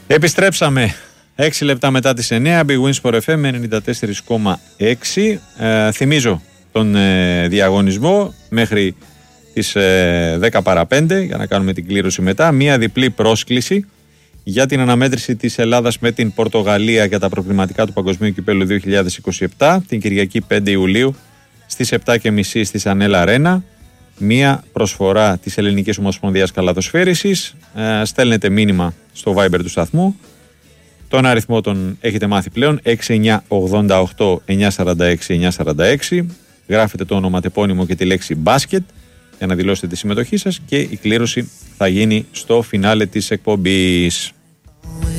Επιστρέψαμε 6 λεπτά μετά τις 9. Big Win Sport FM 94,6. Θυμίζω τον διαγωνισμό μέχρι τις 10 παρά 5 για να κάνουμε την κλήρωση μετά. Μία διπλή πρόσκληση για την αναμέτρηση της Ελλάδας με την Πορτογαλία για τα προκριματικά του Παγκοσμίου Κυπέλλου 2027 την Κυριακή 5 Ιουλίου στις 7.30 στη Σανέλ Arena. Μία προσφορά της Ελληνικής Ομοσπονδίας Καλαθοσφαίρισης. Στέλνετε μήνυμα στο Viber του σταθμού. Τον αριθμό τον έχετε μάθει πλέον, 6988 946 946. Γράφετε το ονοματεπώνυμο και τη λέξη μπάσκετ για να δηλώσετε τη συμμετοχή σας και η κλήρωση θα γίνει στο φινάλε της εκπομπής.